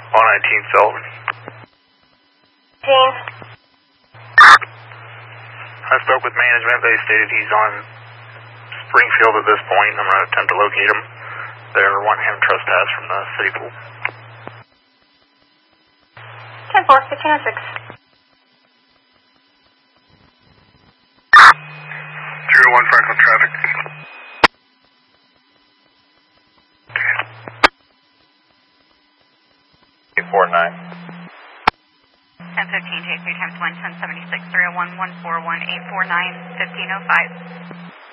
119 Sullivan. 10. I spoke with management. They stated he's on Springfield at this point. I'm going to attempt to locate him. They're wanting him trespass from the city pool. 10-4, 1506. 301 Franklin traffic. 849. 1015, J3 times 1, 1076, 301 141 849 1505.